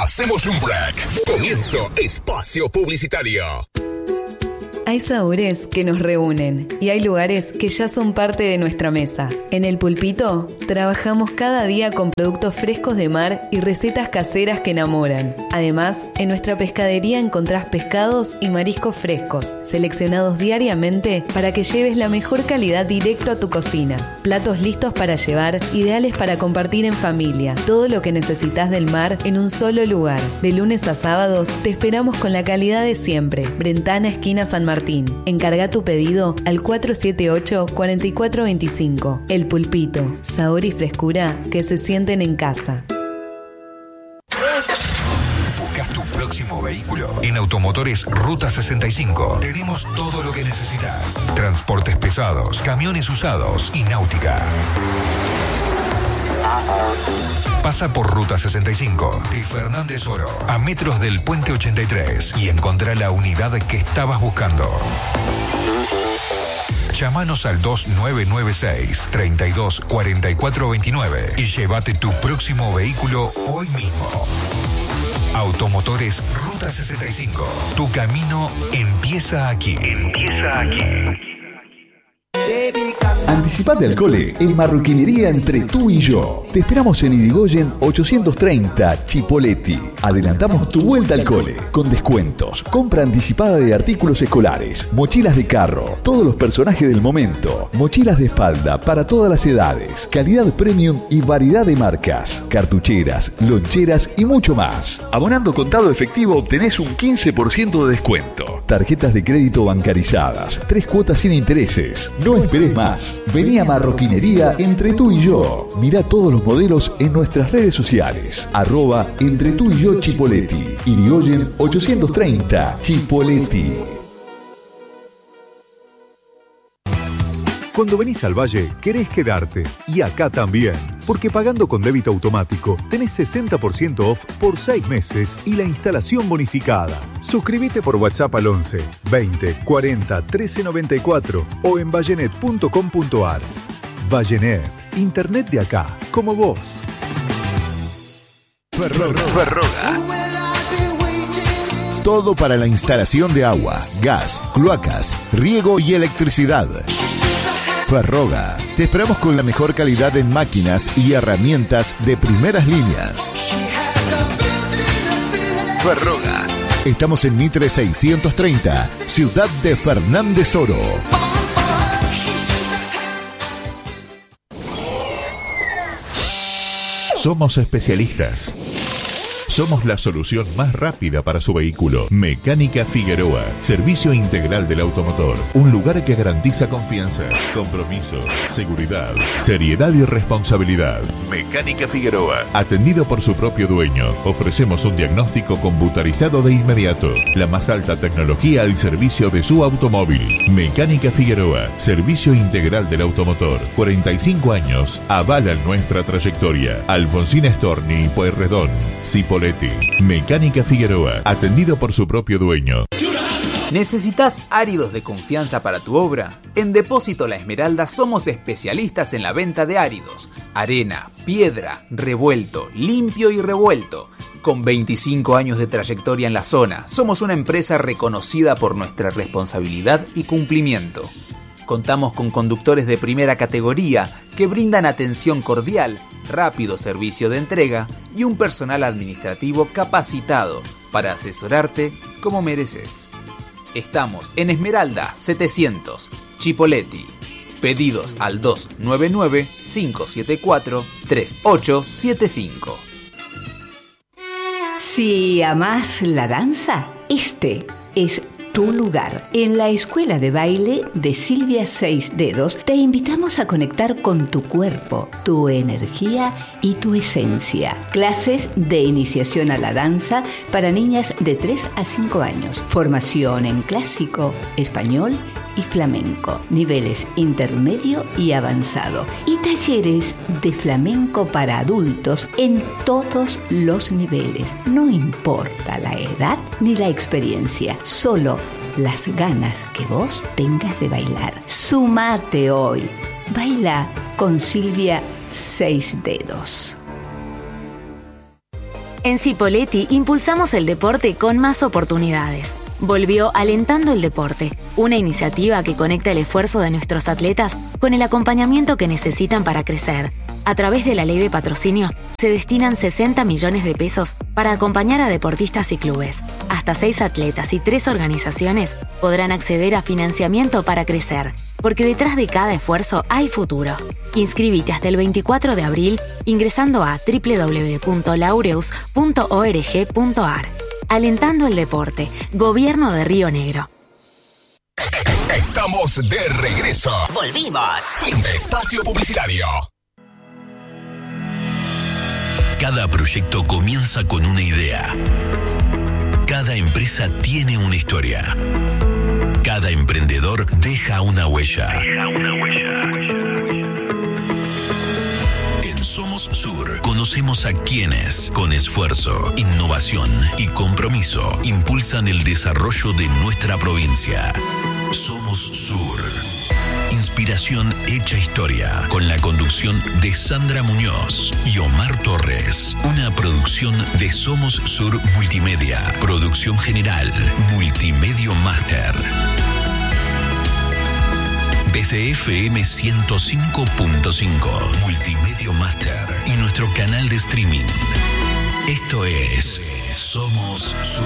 Hacemos un break. Comienzo espacio publicitario. Hay sabores que nos reúnen y hay lugares que ya son parte de nuestra mesa. En El Pulpito trabajamos cada día con productos frescos de mar y recetas caseras que enamoran. Además, en nuestra pescadería encontrás pescados y mariscos frescos, seleccionados diariamente para que lleves la mejor calidad directo a tu cocina. Platos listos para llevar, ideales para compartir en familia. Todo lo que necesitas del mar en un solo lugar. De lunes a sábados te esperamos con la calidad de siempre. Brentana, esquina San Martín. Encarga tu pedido al 478-4425. El Pulpito, sabor y frescura que se sienten en casa. ¿Buscas tu próximo vehículo? En Automotores Ruta 65 tenemos todo lo que necesitas. Transportes pesados, camiones usados y náutica. Pasa por Ruta 65 de Fernández Oro a metros del Puente 83 y encontrá la unidad que estabas buscando. Llámanos al 2996-324429 y llévate tu próximo vehículo hoy mismo. Automotores Ruta 65. Tu camino empieza aquí. Empieza aquí. Anticipate al cole en Marroquinería Entre Tú y Yo. Te esperamos en Irigoyen 830 Chipoleti. Adelantamos tu vuelta al cole con descuentos, compra anticipada de artículos escolares, mochilas de carro, todos los personajes del momento, mochilas de espalda para todas las edades, calidad premium y variedad de marcas, cartucheras, loncheras y mucho más. Abonando contado efectivo obtenés un 15% de descuento. Tarjetas de crédito bancarizadas, 3 cuotas sin intereses. No esperes más. Vení a Marroquinería Entre Tú y Yo. Mirá todos los modelos en nuestras redes sociales. @Entre Tú y Yo Chipoleti. Irigoyen 830 Chipoleti. Cuando venís al Valle, querés quedarte. Y acá también. Porque pagando con débito automático, tenés 60% off por 6 meses y la instalación bonificada. Suscríbete por WhatsApp al 11 20 40 13 94 o en vallenet.com.ar. Vallenet, internet de acá, como vos. Ferroga. Todo para la instalación de agua, gas, cloacas, riego y electricidad. Ferroga. Te esperamos con la mejor calidad en máquinas y herramientas de primeras líneas. Ferroga. Estamos en Mitre 630, ciudad de Fernández Oro. Somos especialistas. Somos la solución más rápida para su vehículo. Mecánica Figueroa. Servicio integral del automotor. Un lugar que garantiza confianza, compromiso, seguridad, seriedad y responsabilidad. Mecánica Figueroa. Atendido por su propio dueño. Ofrecemos un diagnóstico computarizado de inmediato. La más alta tecnología al servicio de su automóvil. Mecánica Figueroa. Servicio integral del automotor. 45 años. Avalan nuestra trayectoria. Alfonsín Storni y Pueyrredón. Cipolletti. Mecánica Figueroa, atendido por su propio dueño. ¿Necesitas áridos de confianza para tu obra? En Depósito La Esmeralda somos especialistas en la venta de áridos. Arena, piedra, revuelto, limpio y revuelto. Con 25 años de trayectoria en la zona, somos una empresa reconocida por nuestra responsabilidad y cumplimiento. Contamos con conductores de primera categoría que brindan atención cordial, rápido servicio de entrega y un personal administrativo capacitado para asesorarte como mereces. Estamos en Esmeralda 700, Chipoleti. Pedidos al 299-574-3875. Si amás la danza, este es tu lugar. En la Escuela de Baile de Silvia Seis Dedos te invitamos a conectar con tu cuerpo, tu energía y tu esencia. Clases de iniciación a la danza para niñas de 3 a 5 años. Formación en clásico, español y flamenco. Niveles intermedio y avanzado. Y talleres de flamenco para adultos en todos los niveles. No importa la edad ni la experiencia, solo las ganas que vos tengas de bailar. Sumate hoy. Baila con Silvia Seis Dedos. En Cipolletti impulsamos el deporte con más oportunidades. Volvió Alentando el Deporte, una iniciativa que conecta el esfuerzo de nuestros atletas con el acompañamiento que necesitan para crecer. A través de la ley de patrocinio, se destinan 60 millones de pesos para acompañar a deportistas y clubes. Hasta 6 atletas y 3 organizaciones podrán acceder a financiamiento para crecer, porque detrás de cada esfuerzo hay futuro. Inscríbete hasta el 24 de abril ingresando a www.laureus.org.ar. Alentando el Deporte, Gobierno de Río Negro. Estamos de regreso. Volvimos. Fin de espacio publicitario. Cada proyecto comienza con una idea. Cada empresa tiene una historia. Cada emprendedor deja una huella. En Somos Sur conocemos a quienes, con esfuerzo, innovación y compromiso, impulsan el desarrollo de nuestra provincia. Somos Sur. Inspiración hecha historia, con la conducción de Sandra Muñoz y Omar Torres. Una producción de Somos Sur Multimedia. Producción general, Multimedia Master. Desde FM 105.5, Multimedia Master y nuestro canal de streaming. Esto es Somos Sur.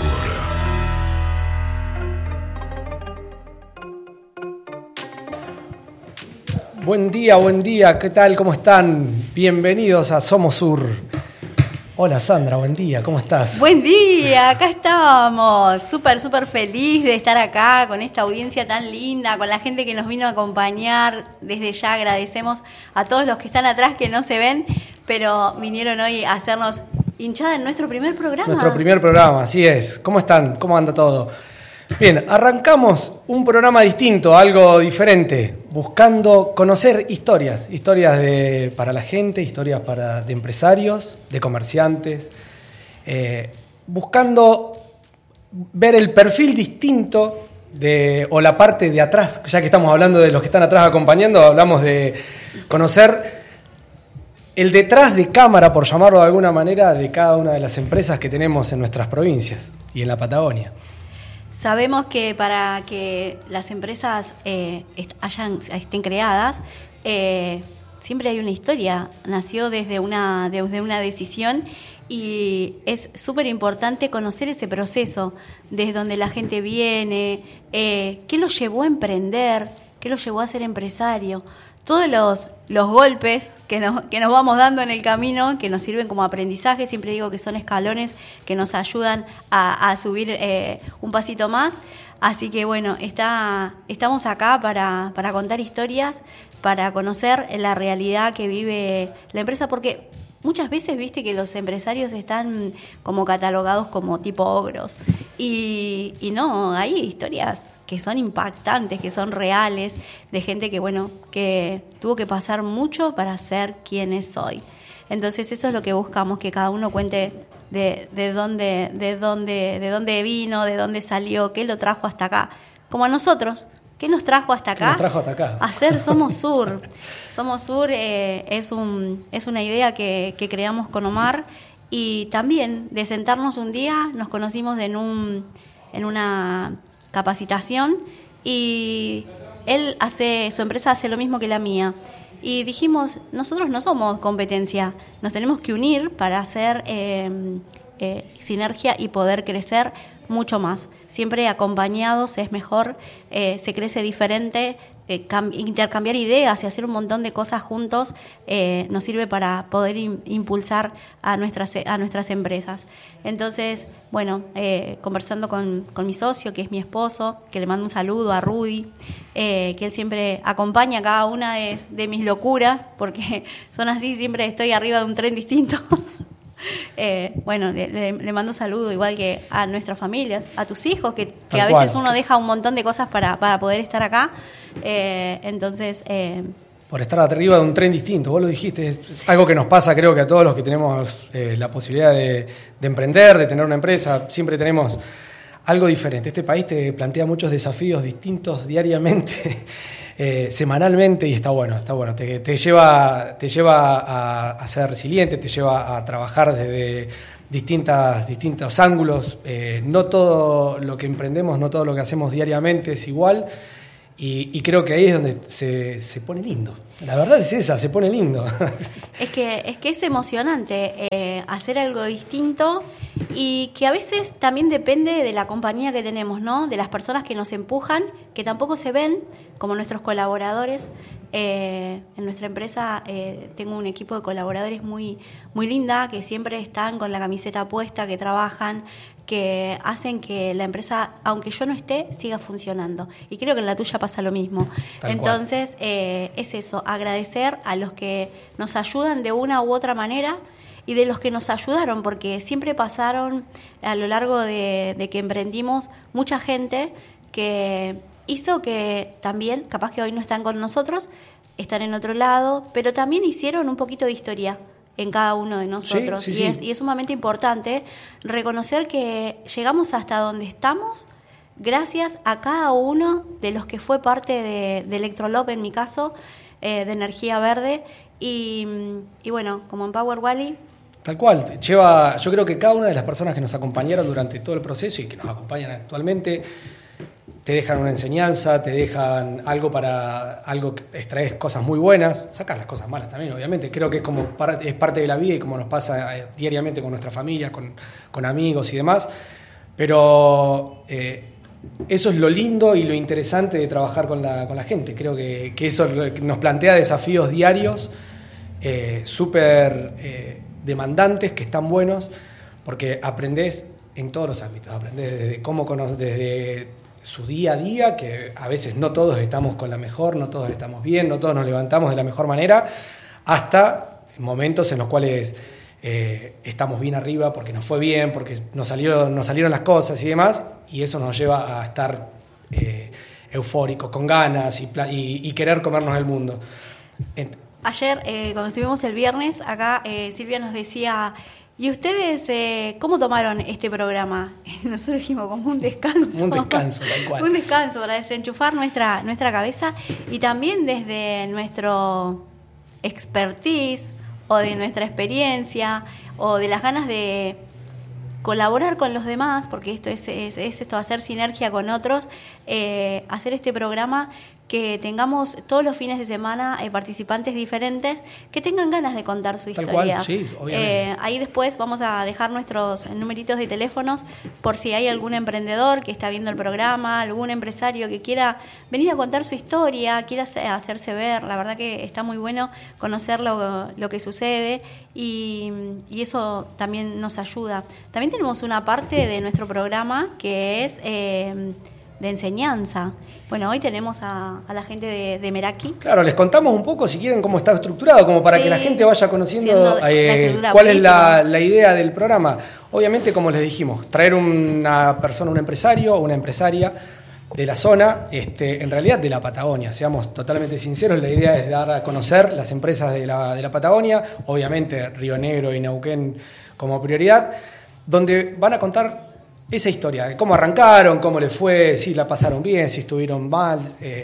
Buen día, ¿qué tal? ¿Cómo están? Bienvenidos a Somos Sur. Hola Sandra, buen día, ¿cómo estás? Buen día, acá estamos. Súper feliz de estar acá con esta audiencia tan linda, con la gente que nos vino a acompañar. Desde ya agradecemos a todos los que están atrás que no se ven, pero vinieron hoy a hacernos hinchada en nuestro primer programa. Nuestro primer programa, así es. ¿Cómo están? ¿Cómo anda todo? Bien, arrancamos un programa distinto, algo diferente, buscando conocer historias para la gente, historias de empresarios, de comerciantes, buscando ver el perfil distinto o la parte de atrás, ya que estamos hablando de los que están atrás acompañando, hablamos de conocer el detrás de cámara, por llamarlo de alguna manera, de cada una de las empresas que tenemos en nuestras provincias y en la Patagonia. Sabemos que para que las empresas estén creadas, siempre hay una historia. Nació desde una decisión y es súper importante conocer ese proceso, desde donde la gente viene, qué lo llevó a emprender, qué lo llevó a ser empresario. Todos los golpes que nos vamos dando en el camino, que nos sirven como aprendizaje, siempre digo que son escalones que nos ayudan a subir un pasito más. Así que bueno, estamos acá para contar historias, para conocer la realidad que vive la empresa, porque muchas veces viste que los empresarios están como catalogados como tipo ogros. Y no, hay historias que son impactantes, que son reales, de gente que tuvo que pasar mucho para ser quien es hoy. Entonces eso es lo que buscamos, que cada uno cuente de dónde vino, de dónde salió, qué lo trajo hasta acá. Como a nosotros, ¿qué nos trajo hasta acá? ¿Qué nos trajo hasta acá? Hacer Somos Sur. Somos Sur es una idea que creamos con Omar, y también de sentarnos un día, nos conocimos en una capacitación, y su empresa hace lo mismo que la mía, y dijimos, nosotros no somos competencia, nos tenemos que unir para hacer sinergia y poder crecer mucho más. Siempre acompañados es mejor, se crece diferente, intercambiar ideas y hacer un montón de cosas juntos nos sirve para poder impulsar a nuestras empresas. Entonces, bueno, conversando con mi socio, que es mi esposo, que le mando un saludo a Rudy, que él siempre acompaña cada una de mis locuras, porque son así, siempre estoy arriba de un tren distinto. Bueno, le mando saludo igual que a nuestras familias, a tus hijos, que a veces uno deja un montón de cosas para poder estar acá. Entonces... Por estar arriba de un tren distinto, vos lo dijiste, es algo que nos pasa, creo que a todos los que tenemos la posibilidad de emprender, de tener una empresa, siempre tenemos algo diferente. Este país te plantea muchos desafíos distintos diariamente, semanalmente, y está bueno. Te lleva a ser resiliente, te lleva a trabajar distintos ángulos. No todo lo que emprendemos, no todo lo que hacemos diariamente es igual. Y creo que ahí es donde se pone lindo. La verdad es esa, se pone lindo. Es que es emocionante hacer algo distinto y que a veces también depende de la compañía que tenemos, ¿no? De las personas que nos empujan, que tampoco se ven, como nuestros colaboradores. En nuestra empresa tengo un equipo de colaboradores muy, muy linda, que siempre están con la camiseta puesta, que trabajan, que hacen que la empresa, aunque yo no esté, siga funcionando. Y creo que en la tuya pasa lo mismo. Entonces, es eso, agradecer a los que nos ayudan de una u otra manera y de los que nos ayudaron, porque siempre pasaron a lo largo de que emprendimos mucha gente que hizo que también, capaz que hoy no están con nosotros, están en otro lado, pero también hicieron un poquito de historia en cada uno de nosotros. Sí. Y es sumamente importante reconocer que llegamos hasta donde estamos gracias a cada uno de los que fue parte de Electrolop, en mi caso, de Energía Verde. Y bueno, como en Power Wally. Tal cual. Yo creo que cada una de las personas que nos acompañaron durante todo el proceso y que nos acompañan actualmente te dejan una enseñanza, te dejan algo extraes cosas muy buenas, sacas las cosas malas también, obviamente. Creo que es parte de la vida y como nos pasa diariamente con nuestra familia, con amigos y demás. Pero eso es lo lindo y lo interesante de trabajar con la gente. Creo que eso nos plantea desafíos diarios súper demandantes, que están buenos, porque aprendés en todos los ámbitos. Aprendés desde cómo conocer, desde su día a día, que a veces no todos estamos con la mejor, no todos estamos bien, no todos nos levantamos de la mejor manera, hasta momentos en los cuales estamos bien arriba porque nos fue bien, porque nos salieron las cosas y demás, y eso nos lleva a estar eufóricos, con ganas y querer comernos el mundo. Ayer, cuando estuvimos el viernes, acá Silvia nos decía: ¿y ustedes cómo tomaron este programa? Nosotros dijimos como un descanso. Un descanso, tal cual. Un descanso para desenchufar nuestra cabeza y también desde nuestro expertise o de nuestra experiencia o de las ganas de colaborar con los demás, porque esto es esto, hacer sinergia con otros, hacer este programa, que tengamos todos los fines de semana participantes diferentes que tengan ganas de contar su historia. Tal cual, sí, obviamente. Ahí después vamos a dejar nuestros numeritos de teléfonos por si hay algún emprendedor que está viendo el programa, algún empresario que quiera venir a contar su historia, quiera hacerse ver. La verdad que está muy bueno conocer lo que sucede y eso también nos ayuda. También tenemos una parte de nuestro programa que es de enseñanza. Bueno, hoy tenemos a la gente de Meraki. Claro, les contamos un poco, si quieren, cómo está estructurado, como para que la gente vaya conociendo cuál es la idea del programa. Obviamente, como les dijimos, traer una persona, un empresario o una empresaria de la zona, en realidad de la Patagonia, seamos totalmente sinceros. La idea es dar a conocer las empresas de la Patagonia, obviamente Río Negro y Neuquén como prioridad, donde van a contar esa historia, de cómo arrancaron, cómo les fue, si la pasaron bien, si estuvieron mal,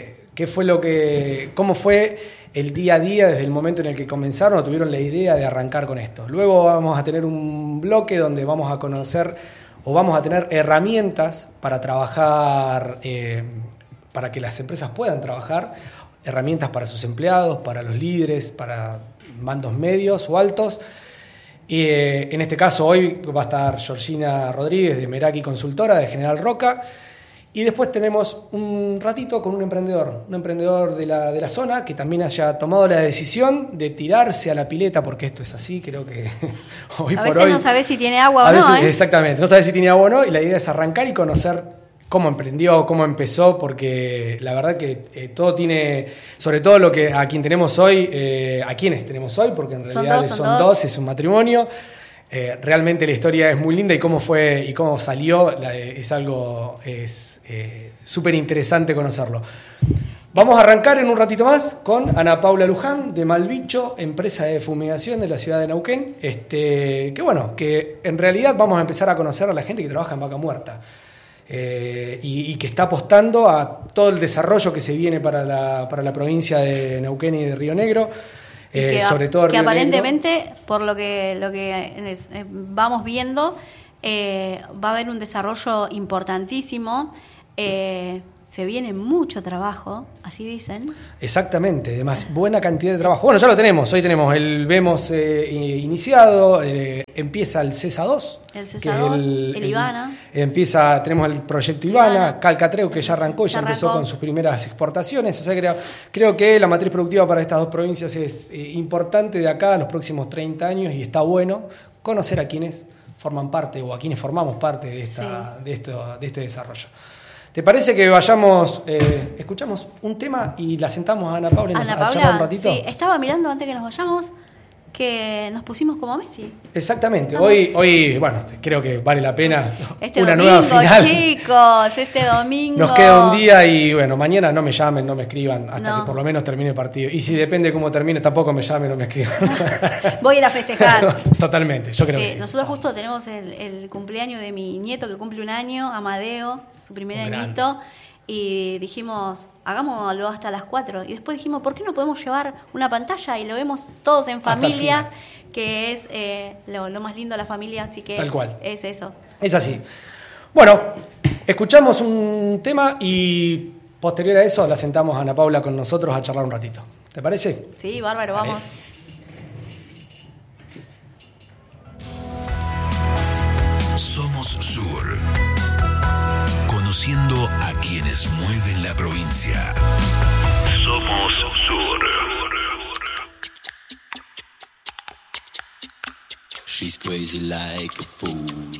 cómo fue el día a día desde el momento en el que comenzaron o tuvieron la idea de arrancar con esto. Luego vamos a tener un bloque donde vamos a conocer o vamos a tener herramientas para trabajar, para que las empresas puedan trabajar, herramientas para sus empleados, para los líderes, para mandos medios o altos. Y en este caso hoy va a estar Georgina Rodríguez de Meraki Consultora, de General Roca, y después tenemos un ratito con un emprendedor de la zona que también haya tomado la decisión de tirarse a la pileta, porque esto es así, creo que hoy por hoy... A veces no sabes si tiene agua o no. Exactamente, no sabes si tiene agua o no, y la idea es arrancar y conocer cómo emprendió, cómo empezó, porque la verdad que todo tiene, sobre todo a quienes tenemos hoy, porque en realidad son dos, es un matrimonio. Realmente la historia es muy linda y cómo fue y cómo salió es súper interesante conocerlo. Vamos a arrancar en un ratito más con Ana Paula Luján de Malbicho, empresa de fumigación de la ciudad de Neuquén, que en realidad vamos a empezar a conocer a la gente que trabaja en Vaca Muerta. Y que está apostando a todo el desarrollo que se viene para la provincia de Neuquén y de Río Negro. sobre todo que Río aparentemente, Negro. por lo que vamos viendo, va a haber un desarrollo importantísimo. Se viene mucho trabajo, así dicen. Exactamente, además, buena cantidad de trabajo. Bueno, ya lo tenemos, hoy tenemos el Vemos iniciado, empieza el CESA 2. El CESA 2, el Ivana. Tenemos el proyecto Ivana, Calcatreu, que ya arrancó, ya empezó con sus primeras exportaciones. O sea, creo que la matriz productiva para estas dos provincias es importante de acá a los próximos 30 años y está bueno conocer a quienes forman parte o a quienes formamos parte de este desarrollo. ¿Te parece que vayamos, escuchamos un tema y la sentamos a Ana Paula y a charlar un ratito? Sí, estaba mirando antes que nos vayamos que nos pusimos como Messi. Exactamente, hoy, bueno, creo que vale la pena una domingo, nueva final. Chicos, este domingo. Nos queda un día y bueno, mañana no me llamen, no me escriban hasta que por lo menos termine el partido. Y si depende de cómo termine, tampoco me llamen, no me escriban. Voy a ir a festejar. Totalmente, yo creo que sí. Nosotros justo tenemos el cumpleaños de mi nieto que cumple 1 año, Amadeo, su primer añito. Y dijimos, hagámoslo hasta las 4. Y después dijimos, ¿por qué no podemos llevar una pantalla y lo vemos todos en familia? Que es lo más lindo de la familia, así que tal cual. Es eso. Es así. Bueno, escuchamos un tema y posterior a eso la sentamos a Ana Paula con nosotros a charlar un ratito. ¿Te parece? Sí, bárbaro, vamos. Somos Sur. Conociendo a quienes mueven la provincia. Somos Sur. She's crazy like a fool.